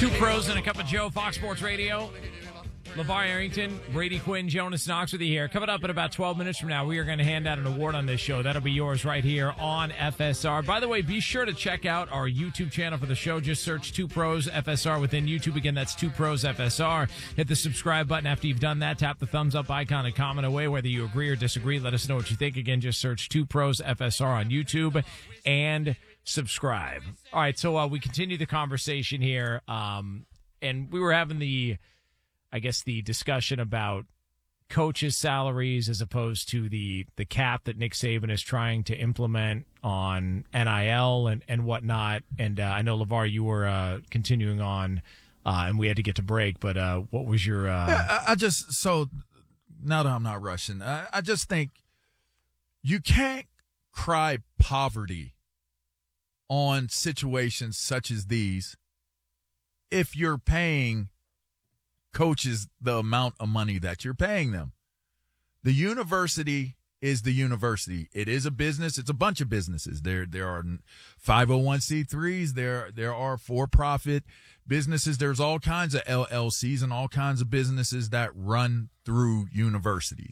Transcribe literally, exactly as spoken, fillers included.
Two pros and a cup of Joe, Fox Sports Radio. LeVar Arrington, Brady Quinn, Jonas Knox with you here. Coming up in about twelve minutes from now, we are going to hand out an award on this show. That'll be yours right here on F S R. By the way, be sure to check out our YouTube channel for the show. Just search Two Pros F S R within YouTube. Again, that's Two Pros F S R. Hit the subscribe button after you've done that. Tap the thumbs up icon and comment away whether you agree or disagree. Let us know what you think. Again, just search Two Pros F S R on YouTube and subscribe. All right, so uh, we continue the conversation here, um, and we were having the... I guess the discussion about coaches' salaries as opposed to the, the cap that Nick Saban is trying to implement on N I L and, and whatnot. And uh, I know, LeVar, you were uh, continuing on, uh, and we had to get to break, but uh, what was your... Uh... Yeah, I, I just, so now that I'm not rushing, I, I just think you can't cry poverty on situations such as these if you're paying coaches the amount of money that you're paying them. The university is the university. It is a business. It's a bunch of businesses. There there are five oh one c threes. There there are for-profit businesses. There's all kinds of L L Cs and all kinds of businesses that run through universities.